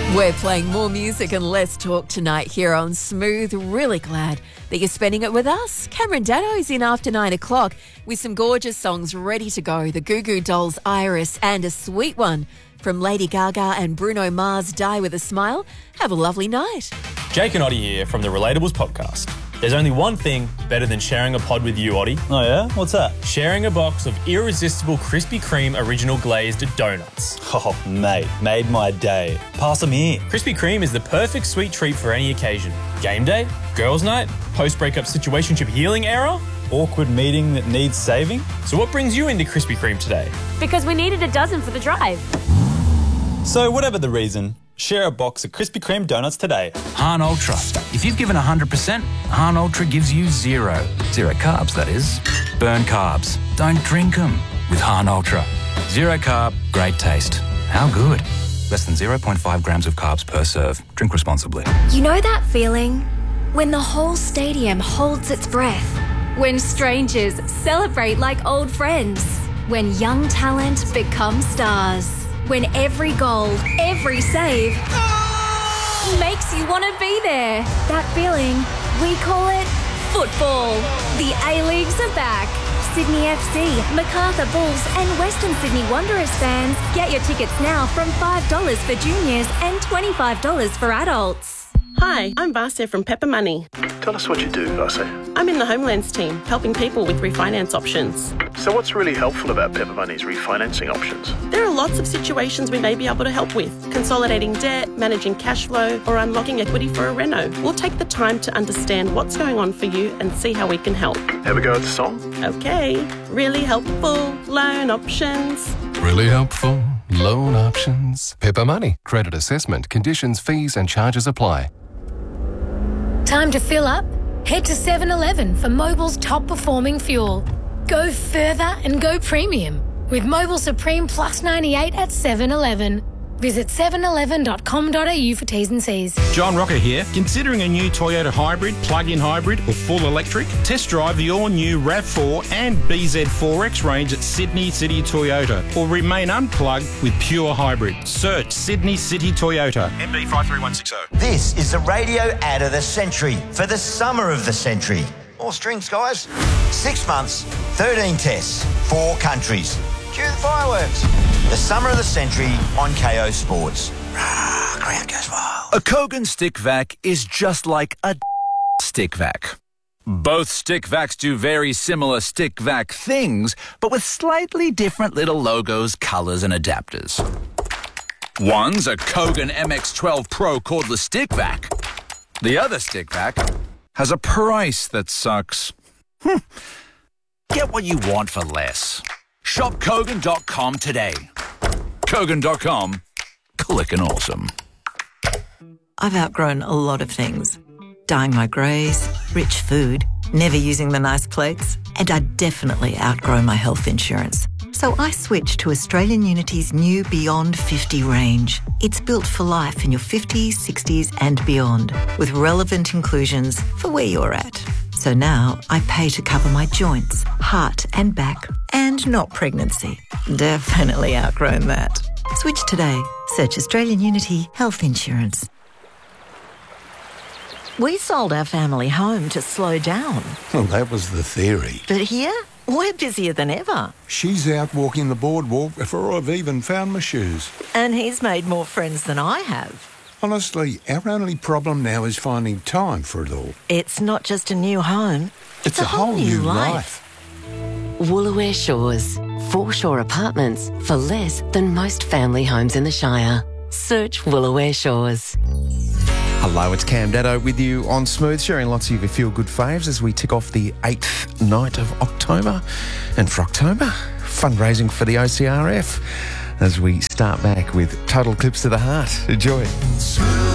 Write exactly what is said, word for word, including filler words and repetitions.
We're playing more music and less talk tonight here on Smooth. Really glad that you're spending it with us. Cameron Daddo's in after nine o'clock with some gorgeous songs ready to go. The Goo Goo Dolls, Iris, and a sweet one from Lady Gaga and Bruno Mars, Die With A Smile. Have a lovely night. Jake and Oddie here from the Relatables podcast. There's only one thing better than sharing a pod with you, Oddie. Oh yeah? What's that? Sharing a box of irresistible Krispy Kreme original glazed donuts. Oh, mate, made my day. Pass them here. Krispy Kreme is the perfect sweet treat for any occasion. Game day, girls' night, post-breakup situationship healing era. Awkward meeting that needs saving. So what brings you into Krispy Kreme today? Because we needed a dozen for the drive. So whatever the reason, share a box of Krispy Kreme donuts today. Han Ultra. If you've given one hundred percent, Han Ultra gives you zero. Zero carbs, that is. Burn carbs. Don't drink them with Han Ultra. Zero carb, great taste. How good? Less than zero point five grams of carbs per serve. Drink responsibly. You know that feeling? When the whole stadium holds its breath. When strangers celebrate like old friends. When young talent becomes stars. When every goal, every save oh! makes you want to be there. That feeling, we call it football. The A-Leagues are back. Sydney F C, Macarthur Bulls and Western Sydney Wanderers fans. Get your tickets now from five dollars for juniors and twenty-five dollars for adults. Hi, I'm Vasya from Pepper Money. Tell us what you do, Vasya. I'm in the Homelands team, helping people with refinance options. So what's really helpful about Pepper Money's refinancing options? There are lots of situations we may be able to help with. Consolidating debt, managing cash flow, or unlocking equity for a reno. We'll take the time to understand what's going on for you and see how we can help. Have a go at the song? Okay. Really helpful loan options. Really helpful loan options. Pepper Money. Credit assessment, conditions, fees and charges apply. Time to fill up? Head to seven eleven for Mobil's top performing fuel. Go further and go premium with Mobil Supreme Plus ninety-eight at seven eleven. Visit seven eleven dot com dot a u for T's and C's. John Rocker here. Considering a new Toyota hybrid, plug-in hybrid or full electric? Test drive the all-new RAV four and B Z four X range at Sydney City Toyota or remain unplugged with pure hybrid. Search Sydney City Toyota. M B five three one six zero. This is the radio ad of the century for the summer of the century. More strings, guys. Six months, thirteen tests, four countries. Cue the fireworks. The summer of the century on K O Sports. Rah, crowd goes wild. A Kogan stick vac is just like a stick vac. Both stick vacs do very similar stick vac things, but with slightly different little logos, colours and adapters. One's a Kogan M X twelve Pro cordless stick vac. The other stick vac has a price that sucks. Hm. Get what you want for less. Shop Kogan dot com today. Kogan dot com. Clickin' awesome. I've outgrown a lot of things. Dyeing my greys, rich food, never using the nice plates, and I definitely outgrown my health insurance. So I switched to Australian Unity's new Beyond fifty range. It's built for life in your fifties, sixties and beyond, with relevant inclusions for where you're at. So now I pay to cover my joints, heart and back, and not pregnancy. Definitely outgrown that. Switch today. Search Australian Unity Health Insurance. We sold our family home to slow down. Well, that was the theory. But here, we're busier than ever. She's out walking the boardwalk before I've even found my shoes. And he's made more friends than I have. Honestly, our only problem now is finding time for it all. It's not just a new home. It's, it's a, a whole, whole new life. life. Woolooware Shores. Foreshore apartments for less than most family homes in the Shire. Search Woolooware Shores. Hello, it's Cam Daddo with you on Smooth, sharing lots of your feel-good faves as we tick off the eighth night of October. And for October, fundraising for the O C R F as we start back with Total Clips to the Heart. Enjoy. Smooth.